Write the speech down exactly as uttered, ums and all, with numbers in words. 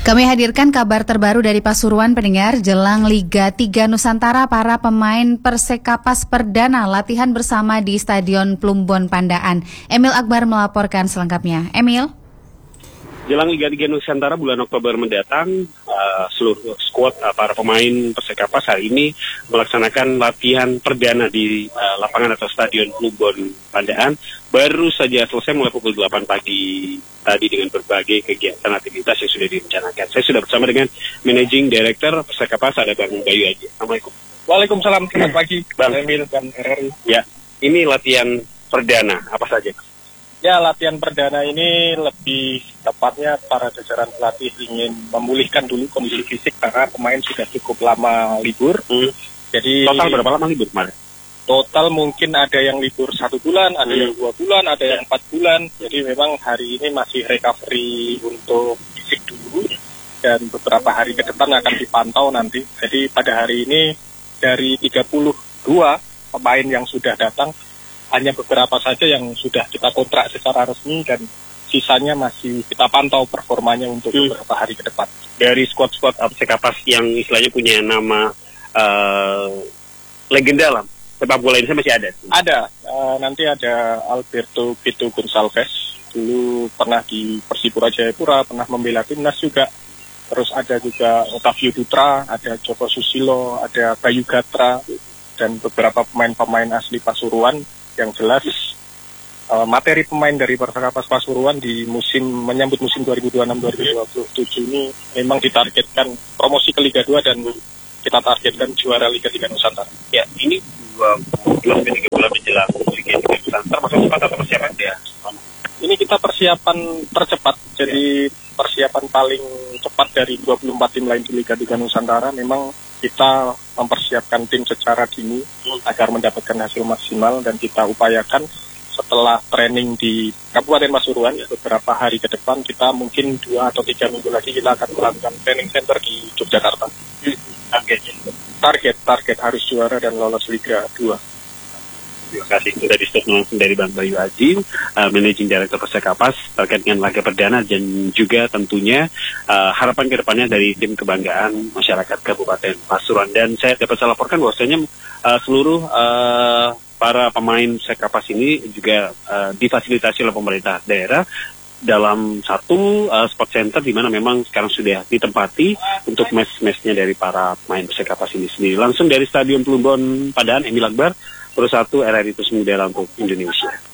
Kami hadirkan kabar terbaru dari Pasuruan pendengar. Jelang Liga tiga Nusantara, para pemain Persekapas Perdana latihan bersama di Stadion Plumbon Pandaan. Emil Akbar melaporkan selengkapnya. Emil. Jelang Liga tiga Nusantara bulan Oktober mendatang, uh, seluruh skuad uh, para pemain Persekapas hari ini melaksanakan latihan perdana di uh, lapangan atau Stadion Plumbon Pandaan. Baru saja selesai mulai pukul delapan pagi tadi dengan berbagai kegiatan aktivitas yang sudah direncanakan. Saya sudah bersama dengan Managing Director Persekapas, ada Bang Bayu Aji. Assalamualaikum. Waalaikumsalam, selamat pagi Bang Emil dan R R I. Ya, ini latihan perdana, apa saja? Ya, latihan perdana ini lebih tepatnya para jajaran pelatih ingin memulihkan dulu kondisi fisik karena pemain sudah cukup lama libur. Hmm. Jadi total berapa lama libur kemarin? Total mungkin ada yang libur satu bulan, ada hmm. yang dua bulan, ada yang empat bulan. Jadi memang hari ini masih recovery untuk fisik dulu dan beberapa hari ke depan akan dipantau nanti. Jadi pada hari ini dari tiga puluh dua pemain yang sudah datang, hanya beberapa saja yang sudah kita kontrak secara resmi dan sisanya masih kita pantau performanya untuk hmm. beberapa hari ke depan. Dari skuad-skuad Persekapas yang istilahnya punya nama uh, legenda lah, sepak bola Indonesia masih ada? Ada, uh, nanti ada Alberto Pito Gonçalves, dulu pernah di Persipura Jayapura, pernah membela timnas juga. Terus ada juga Otavio Dutra, ada Joko Susilo, ada Bayu Gatra, dan beberapa pemain-pemain asli Pasuruan. Yang jelas uh, materi pemain dari Persekapas Pasuruan di musim menyambut musim dua ribu dua puluh enam dua ribu dua puluh tujuh ini memang ditargetkan promosi ke Liga dua dan kita targetkan juara Liga tiga Nusantara. Ya, ini dua sampai tiga bulan menjelang Liga tiga Nusantara, masuk cepat atau persiapan ya? Ini kita persiapan tercepat, jadi persiapan paling cepat dari dua puluh empat tim lain di Liga tiga Nusantara. Memang kita mempersiapkan tim secara dini agar mendapatkan hasil maksimal dan kita upayakan setelah training di Kabupaten Pasuruan beberapa hari ke depan, kita mungkin dua atau tiga minggu lagi kita akan melakukan training center di Yogyakarta. Targetnya? Target, target harus juara dan lolos Liga dua. Terima kasih. Sudah di-stop langsung dari Bang Bayu Aji, uh, Managing Director Persekapas, terkait dengan laga perdana dan juga tentunya uh, harapan ke depannya dari tim kebanggaan masyarakat Kabupaten Pasuruan. Dan saya dapat saya laporkan bahwasanya uh, seluruh uh, para pemain Persekapas ini juga uh, difasilitasi oleh pemerintah daerah dalam satu uh, sport center di mana memang sekarang sudah ditempati untuk match-matchnya dari para pemain Persekapas ini sendiri. Langsung dari Stadion Plumbon Pandaan, Emil Akbar, Pro satu R R I Terus Mudara untuk Indonesia.